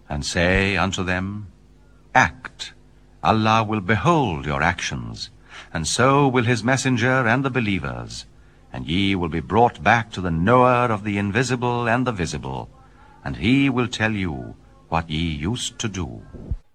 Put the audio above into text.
and say unto them, Act. Allah will behold your actions, and so will his messenger and the believers, and ye will be brought back to the knower of the invisible and the visible, and he will tell you what ye used to do.